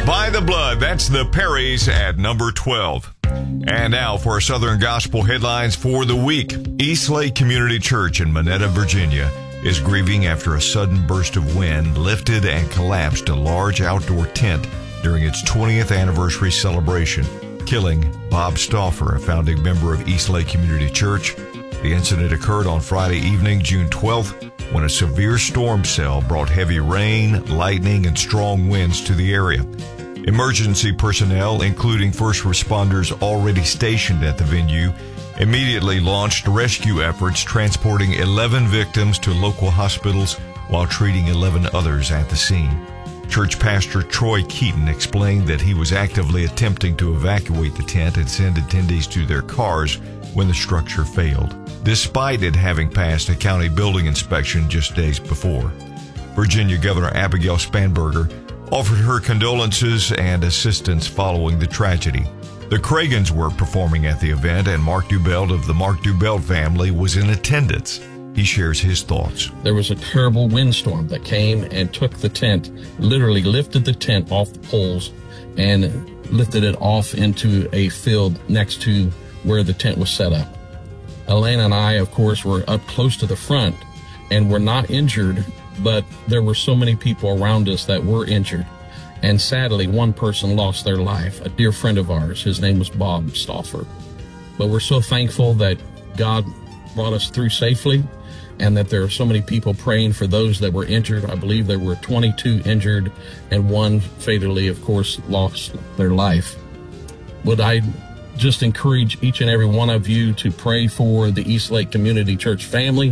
By the Blood. That's the Perrys at number 12. And now for our Southern Gospel headlines for the week. Eastlake Community Church in Monetta, Virginia is grieving after a sudden burst of wind lifted and collapsed a large outdoor tent during its 20th anniversary celebration, killing Bob Stauffer, a founding member of Eastlake Community Church. The incident occurred on Friday evening, June 12th, when a severe storm cell brought heavy rain, lightning, and strong winds to the area. Emergency personnel, including first responders already stationed at the venue, immediately launched rescue efforts, transporting 11 victims to local hospitals while treating 11 others at the scene. Church pastor Troy Keaton explained that he was actively attempting to evacuate the tent and send attendees to their cars when the structure failed, despite it having passed a county building inspection just days before. Virginia Governor Abigail Spanberger offered her condolences and assistance following the tragedy. The Cragans were performing at the event, and Mark Dubelt of the Mark Dubelt family was in attendance. He shares his thoughts. There was a terrible windstorm that came and took the tent, literally lifted the tent off the poles and lifted it off into a field next to where the tent was set up. Elena and I, of course, were up close to the front and were not injured, but there were so many people around us that were injured. And sadly, one person lost their life, a dear friend of ours. His name was Bob Stauffer. But we're so thankful that God brought us through safely and that there are so many people praying for those that were injured. I believe there were 22 injured and one fatally, of course, lost their life. Would I just encourage each and every one of you to pray for the Eastlake Community Church family,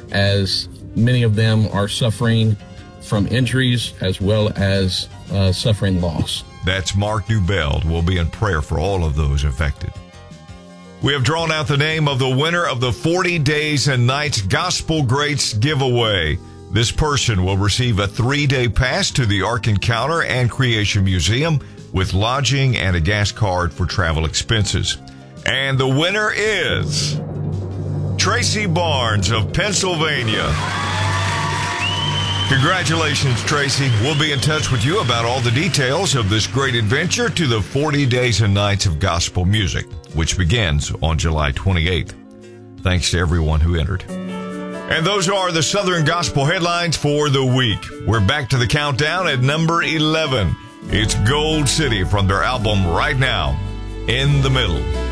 as many of them are suffering from injuries as well as suffering loss. That's Mark Dubelt. We'll be in prayer for all of those affected. We have drawn out the name of the winner of the 40 Days and Nights Gospel Greats giveaway. This person will receive a 3-day pass to the Ark Encounter and Creation Museum with lodging and a gas card for travel expenses. And the winner is Tracy Barnes of Pennsylvania. Congratulations, Tracy. We'll be in touch with you about all the details of this great adventure to the 40 Days and Nights of Gospel Music, which begins on July 28th. Thanks to everyone who entered. And those are the Southern Gospel headlines for the week. We're back to the countdown at number 11. It's Gold City from their album Right Now, In the Middle.